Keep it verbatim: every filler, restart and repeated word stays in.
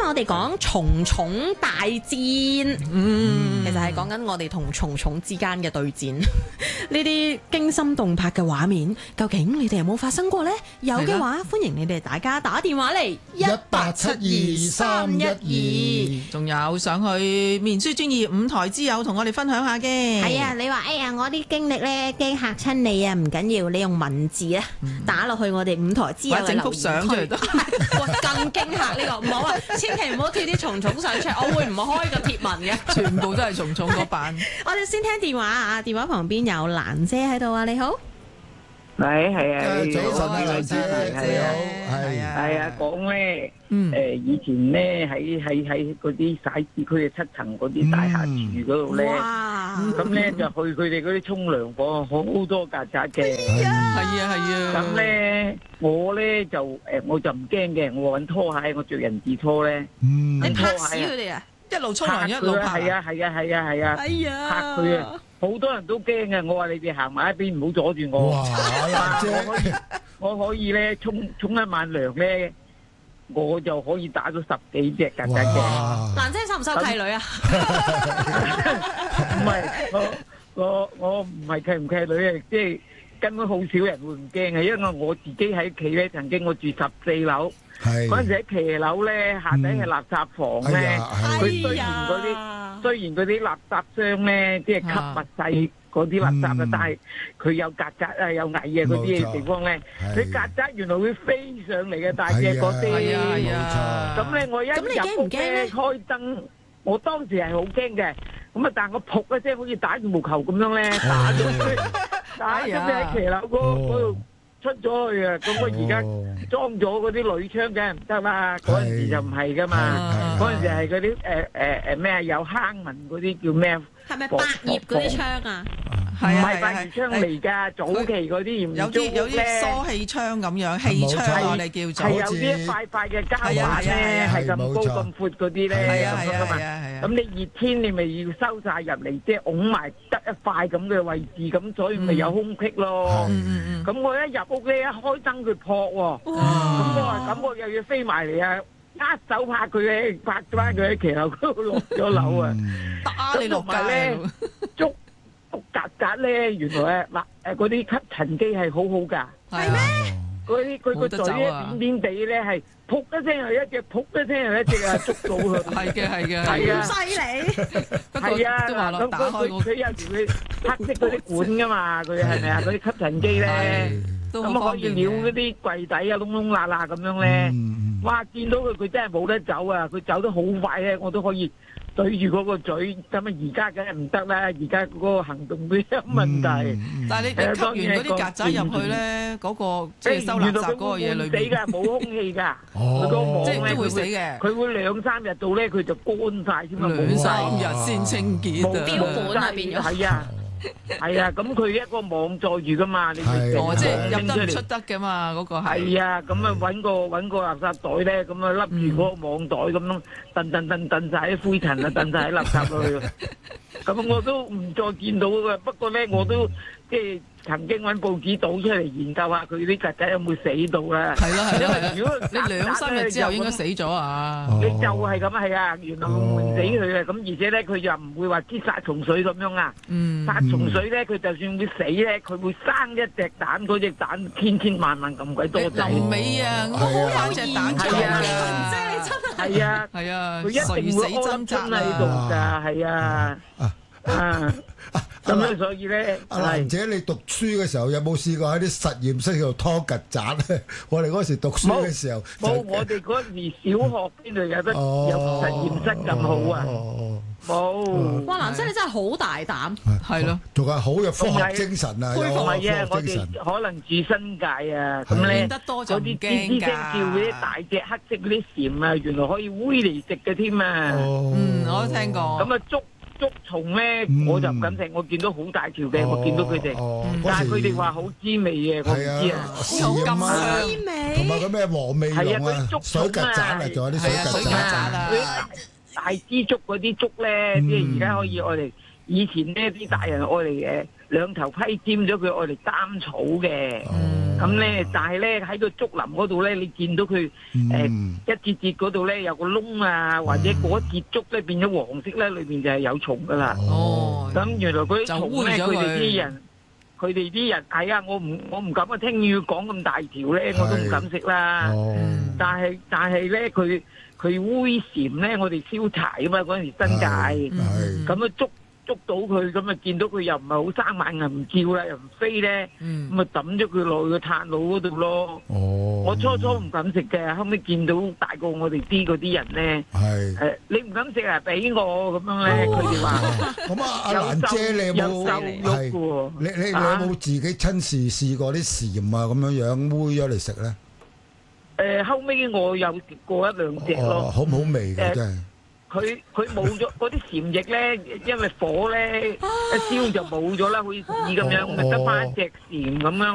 我哋講蟲蟲大戰，嗯，其實係講緊我哋同蟲蟲之間嘅對戰。呢啲驚心動魄嘅畫面，究竟你哋有冇發生過呢？有嘅話，歡迎你哋大家打電話嚟一八七二三一二。 仲有上去面書專頁五台之友同我哋分享下嘅。 係啊，你話哎呀，我啲經歷咧驚嚇親你啊，唔緊要，你用文字啊、嗯、打落去我哋五台之友嘅留言區，整幅相出嚟都更驚嚇呢個，唔好啊，千祈唔好貼啲蟲蟲相出嚟，我會唔開個貼文嘅， 全部都係蟲蟲嗰版。 我哋先聽電話啊，電話旁邊有蘭姐喺度啊，你好。 係係啊， 早晨啊，蘭姐，你好， 係啊，係啊，講咧，誒，以前咧喺喺喺嗰啲徙置區嘅七層嗰啲大廈住嗰度咧，咁咧就去佢哋嗰啲沖涼房，好多曱甴嘅， 係啊係啊， 咁咧我咧就誒我就唔驚嘅，我搵拖鞋，我着人字拖咧， 你拍死佢哋啊， 一路沖涼一路拍， 係啊係啊係啊係啊， 哎呀， 拍佢啊！好多人都驚嘅，我話你哋行埋一邊，唔好阻住我。 哇！ 我可以，我可以咧沖沖一晚涼咧，我就可以打到十幾隻曱甴嘅。 蘭姐收唔收契女啊？ 唔係，我我我唔係契唔契女啊，即係根本好少人會唔驚嘅，因為我自己喺屋企咧，曾經我住十四樓，嗰陣時喺騎樓咧，下底係垃圾房咧，佢雖然嗰啲。雖然嗰啲垃圾箱咧，即係吸物細嗰啲垃圾啊，嗯、但係佢有曱甴啊，有蟻啊嗰啲地方咧，佢曱甴原來會飛上嚟嘅大隻嗰啲。 係啊， 咁咧我一入屋咧開燈，我當時係好驚嘅。咁啊，但係我撲一聲，好似打羽毛球咁樣咧，打咗佢，打咗佢喺騎樓嗰嗰度。出咗去啊！咁我而家裝咗嗰啲鋁窗，梗係唔得啦。嗰陣時就唔係噶嘛，嗰陣時係嗰啲誒誒誒咩有坑紋嗰啲叫咩？ 係咪百葉嗰啲窗啊？ 唔係百葉窗嚟㗎，早期嗰啲有啲有啲疏氣窗咁樣，氣窗我哋叫做。 係有啲一塊塊嘅膠板咧，係咁高咁闊嗰啲咧咁樣㗎嘛。咁你熱天你咪要收曬入嚟，即係擁埋得一塊咁嘅位置，咁所以咪有空隙咯。咁我一入屋咧，一開燈佢撲喎，咁我話咁我又要飛埋嚟啊！握手拍佢咧，拍翻佢喺騎樓嗰度落咗樓啊！ 打你落街， 捉捉曱甴咧，原來嗱誒嗰啲吸塵機係好好㗎。 係咩？ 嗰啲佢個嘴咧扁扁地咧係撲一聲又一隻，撲一聲又一隻啊！捉到佢。係嘅係嘅係啊！ 犀利。 係啊！咁佢佢有時佢黑色嗰啲管㗎嘛，佢係咪啊？嗰啲吸塵機咧，咁可以撩嗰啲櫃底啊，窿窿罅罅咁樣咧。哇！見到佢佢真係冇得走啊！佢走得好快咧，我都可以對住嗰個嘴。咁啊，而家梗係唔得啦！而家嗰個行動都有問題。 但係你你吸完嗰啲曱甴入去咧，嗰個即係收垃圾嗰個嘢裏邊， 死㗎，冇空氣㗎。佢個網咧會死嘅。 佢會兩三日到咧，佢就乾曬添啊！ 兩三日先清潔啊！ 標本啊變咗。 係啊。係啊，咁佢一個網載住噶嘛，你咪哦，即係入得唔出得嘅嘛，嗰個係。係啊，咁啊揾個揾個垃圾袋咧，咁啊笠住嗰個網袋咁樣，掟掟掟掟晒啲灰塵啊，掟晒啲垃圾落去。咁我都唔再見到噶，不過咧我都即係曾經揾報紙倒出嚟研究下佢啲曱甴有冇死到啦。 係咯係咯，如果你兩三日之後應該死咗啊。 你就係咁係啊，原來悶死佢啊，咁而且咧佢又唔會話啲殺蟲水咁樣啊。嗯。殺蟲水咧，佢就算會死咧，佢會生一隻蛋，嗰隻蛋千千萬萬咁鬼多仔。 臨尾啊，我好有隻蛋出嚟啊！ 真係真係。 係啊係啊，佢一定會屙粒春喺度㗎，係啊啊！咁樣所以咧， 阿蘭姐，你讀書嘅時候有冇試過喺啲實驗室度拖曱甴咧？我哋嗰時讀書嘅時候， 冇我哋嗰時小學邊度有得有實驗室咁好啊？冇。 哇，蘭姐你真係好大膽， 係咯， 仲係好有科學精神啊！ 唔係啊，我哋可能住新界啊，咁咧嗰啲吱吱聲叫嗰啲大隻黑色嗰啲蟬啊，原來可以煨嚟食嘅添啊！ 嗯，我都聽過。 咁啊捉。捉蟲咧，我就唔敢食。我見到好大條嘅，我見到佢哋，但係佢哋話好滋味嘅，我唔知啊。 好咁滋味， 同埋嗰咩黃味龍啊，水曱甴啊，仲有啲水曱甴啊。 大支竹嗰啲竹咧，即係而家可以我哋以前呢啲大人愛嚟誒兩頭批尖咗佢愛嚟擔草嘅。咁咧，但係咧喺個竹林嗰度咧，你見到佢誒一節節嗰度咧有個窿啊，或者嗰節竹咧變咗黃色咧，裏邊就係有蟲噶啦。 哦， 咁原來嗰啲蟲咧，佢哋啲人。佢哋啲人係啊，我唔我唔敢啊！聽要講咁大條咧，我都唔敢食啦。哦、但係但係咧，佢佢煨蟬咧，我哋燒柴啊嘛，嗰陣時新界，咁啊捉捉到佢，咁啊見到佢又唔係好生猛，又唔叫啦，又唔飛咧，咁啊抌咗佢落去個炭爐嗰度咯。哦、我初初唔敢食嘅，後尾見到大過我哋啲嗰啲人咧，誒、呃、你唔敢食啊，俾我咁樣咧，佢哋話。 咁啊，阿蘭姐你有冇係？ 你你你有冇自己親自試過啲蟬啊咁樣樣煨咗嚟食咧？ 誒後尾我有食過一兩隻咯。 好唔好味嘅真係？ 佢佢冇咗嗰啲蟬翼咧，因為火咧一燒就冇咗啦，好似紙咁樣，咪得翻隻蟬咁樣。